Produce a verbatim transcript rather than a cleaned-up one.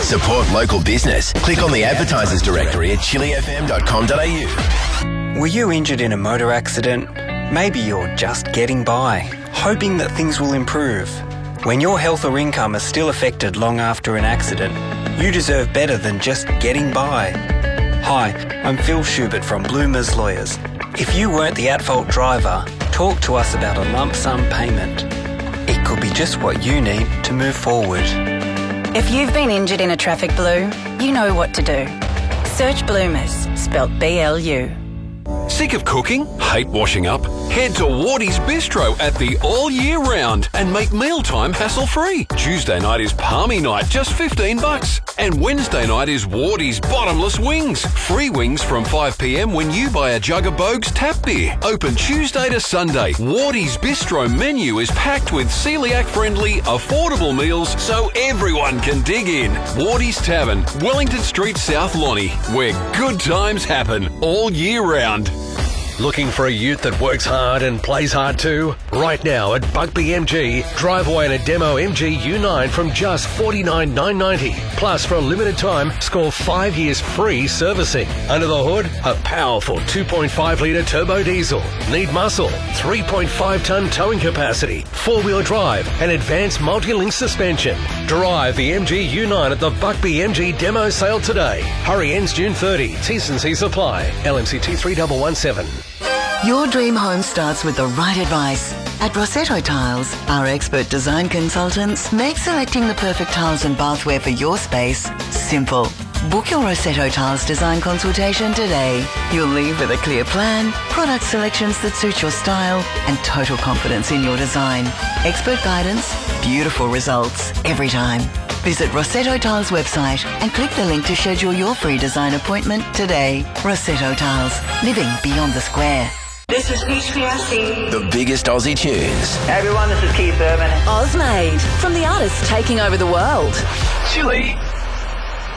Support local business. Click on the advertisers directory at chili f m dot com dot a u. Were you injured in a motor accident? Maybe you're just getting by, hoping that things will improve. When your health or income is still affected long after an accident, you deserve better than just getting by. Hi, I'm Phil Schubert from Bloomers Lawyers. If you weren't the at-fault driver, talk to us about a lump sum payment. It could be just what you need to move forward. If you've been injured in a traffic blue, you know what to do. Search Bloomers, spelt B L U. Sick of cooking? Hate washing up? Head to Wardy's Bistro at the all year round and make mealtime hassle-free. Tuesday night is Palmy night, just fifteen bucks. And Wednesday night is Wardy's Bottomless Wings. Free wings from five p m when you buy a jug of Bogue's tap beer. Open Tuesday to Sunday. Wardy's Bistro menu is packed with celiac-friendly, affordable meals so everyone can dig in. Wardy's Tavern, Wellington Street, South Lonnie, where good times happen all year round. Looking for a ute that works hard and plays hard too? Right now at Bugbee M G, drive away in a demo M G U nine from just forty-nine thousand nine hundred ninety dollars. Plus, for a limited time, score five years free servicing. Under the hood, a powerful two point five litre turbo diesel. Need muscle, three point five tonne towing capacity, four-wheel drive and advanced multi-link suspension. Drive the M G U nine at the Bugbee M G demo sale today. Hurry, ends June thirtieth. T's and C's apply. L M C T three one one seven. Your dream home starts with the right advice. At Rossetto Tiles, our expert design consultants make selecting the perfect tiles and bathware for your space simple. Book your Rossetto Tiles design consultation today. You'll leave with a clear plan, product selections that suit your style, and total confidence in your design. Expert guidance, beautiful results every time. Visit Rossetto Tiles website and click the link to schedule your free design appointment today. Rossetto Tiles, living beyond the square. This is H P S C. The biggest Aussie tunes. Hey everyone, this is Keith Urban. Ozmade, from the artists taking over the world. Chili